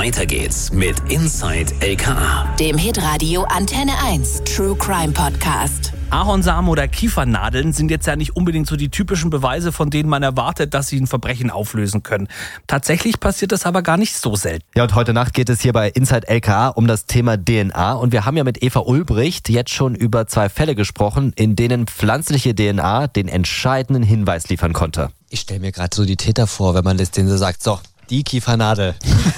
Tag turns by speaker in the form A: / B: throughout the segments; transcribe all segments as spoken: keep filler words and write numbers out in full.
A: Weiter geht's mit Inside L K A,
B: dem Hitradio Antenne eins True Crime Podcast.
C: Ahornsamen oder Kiefernadeln sind jetzt ja nicht unbedingt so die typischen Beweise, von denen man erwartet, dass sie ein Verbrechen auflösen können. Tatsächlich passiert das aber gar nicht so selten.
D: Ja, und heute Nacht geht es hier bei Inside L K A um das Thema D N A. Und wir haben ja mit Eva Ulbricht jetzt schon über zwei Fälle gesprochen, in denen pflanzliche D N A den entscheidenden Hinweis liefern konnte.
E: Ich stelle mir gerade so die Täter vor, wenn man das denen so sagt, so, die Kiefernadel.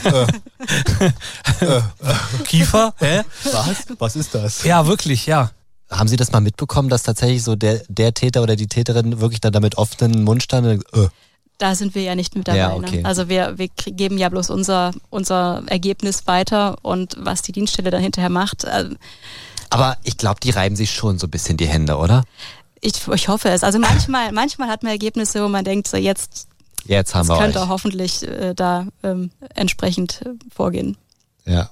C: Kiefer? Hä?
E: Was? Was ist das?
C: Ja, wirklich, ja.
E: Haben Sie das mal mitbekommen, dass tatsächlich so der, der Täter oder die Täterin wirklich dann damit offenen Mund stand? Äh.
F: Da sind wir ja nicht mit dabei.
E: Ja, okay.
F: Ne? Also wir, wir geben ja bloß unser, unser Ergebnis weiter und was die Dienststelle dann hinterher macht. Äh,
E: Aber ich glaube, die reiben sich schon so ein bisschen die Hände, oder?
F: Ich, ich hoffe es. Also manchmal, manchmal hat man Ergebnisse, wo man denkt, so jetzt,
E: jetzt haben
F: jetzt
E: wir
F: könnte
E: euch.
F: hoffentlich äh, da ähm, entsprechend äh, vorgehen.
E: Ja.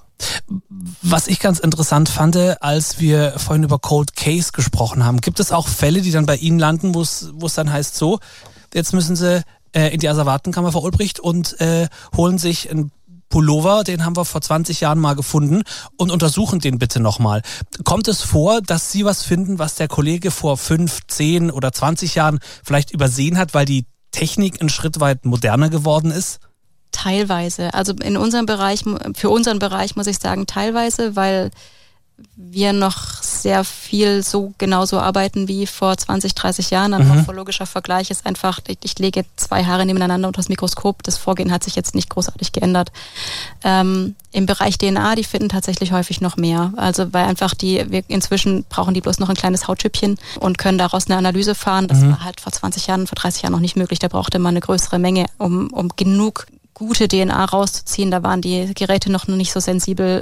C: Was ich ganz interessant fand, als wir vorhin über Cold Case gesprochen haben, gibt es auch Fälle, die dann bei Ihnen landen, wo es wo es dann heißt so, jetzt müssen Sie äh, in die Asservatenkammer, Frau Ulbricht, und äh, holen sich einen Pullover, den haben wir vor zwanzig Jahren mal gefunden, und untersuchen den bitte nochmal. Kommt es vor, dass Sie was finden, was der Kollege vor fünf, zehn oder zwanzig Jahren vielleicht übersehen hat, weil die Technik einen Schritt weit moderner geworden ist?
F: Teilweise. Also in unserem Bereich, für unseren Bereich muss ich sagen teilweise, weil wir noch sehr viel so genauso arbeiten wie vor zwanzig, dreißig Jahren. Ein
C: Mhm.
F: morphologischer Vergleich ist einfach, ich, ich lege zwei Haare nebeneinander unter das Mikroskop. Das Vorgehen hat sich jetzt nicht großartig geändert. Ähm, im Bereich D N A, die finden tatsächlich häufig noch mehr. Also weil einfach die, wir inzwischen brauchen die bloß noch ein kleines Hautschüppchen und können daraus eine Analyse fahren. Das mhm. war halt vor zwanzig Jahren, vor dreißig Jahren noch nicht möglich. Da brauchte man eine größere Menge, um, um genug gute D N A rauszuziehen. Da waren die Geräte noch nicht so sensibel.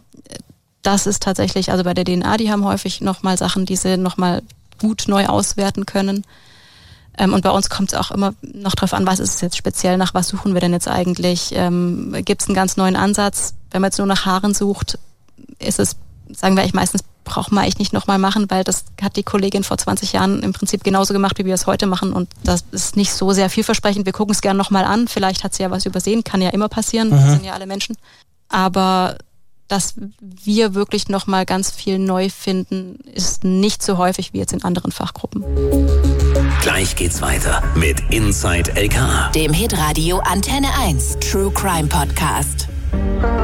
F: Das ist tatsächlich, also bei der D N A, die haben häufig nochmal Sachen, die sie nochmal gut neu auswerten können. Und bei uns kommt es auch immer noch drauf an, was ist es jetzt speziell, nach was suchen wir denn jetzt eigentlich? Gibt es einen ganz neuen Ansatz? Wenn man jetzt nur nach Haaren sucht, ist es, sagen wir eigentlich meistens, braucht man eigentlich nicht nochmal machen, weil das hat die Kollegin vor zwanzig Jahren im Prinzip genauso gemacht, wie wir es heute machen, und das ist nicht so sehr vielversprechend. Wir gucken es gerne nochmal an, vielleicht hat sie ja was übersehen, kann ja immer passieren, mhm. wir sind ja alle Menschen, aber dass wir wirklich nochmal ganz viel neu finden, ist nicht so häufig wie jetzt in anderen Fachgruppen.
A: Gleich geht's weiter mit Inside L K A,
B: dem Hitradio Antenne eins True Crime Podcast.